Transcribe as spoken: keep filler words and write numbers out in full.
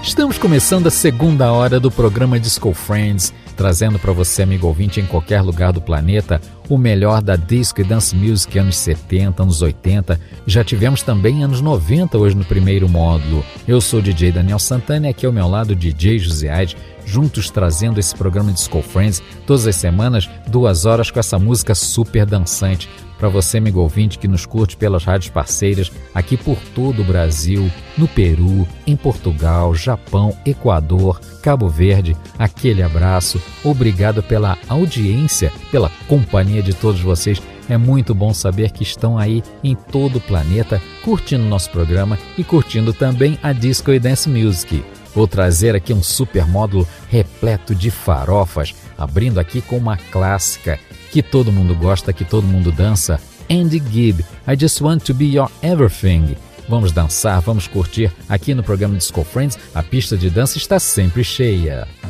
Estamos começando a segunda hora do programa Disco Friends, trazendo para você, amigo ouvinte, em qualquer lugar do planeta, o melhor da disco e dance music anos setenta, anos oitenta. Já tivemos também anos noventa hoje no primeiro módulo. Eu sou o D J Daniel Santana e aqui ao meu lado o D J José Aide, juntos trazendo esse programa Disco Friends todas as semanas, duas horas com essa música super dançante. Para você, amigo ouvinte, que nos curte pelas rádios parceiras aqui por todo o Brasil, no Peru, em Portugal, Japão, Equador, Cabo Verde, aquele abraço. Obrigado pela audiência, pela companhia de todos vocês. É muito bom saber que estão aí em todo o planeta curtindo nosso programa e curtindo também a Disco e Dance Music. Vou trazer aqui um super módulo repleto de farofas, abrindo aqui com uma clássica que todo mundo gosta, que todo mundo dança, Andy Gibb, I Just Want to Be Your Everything. Vamos dançar, vamos curtir aqui no programa Disco Friends, a pista de dança está sempre cheia.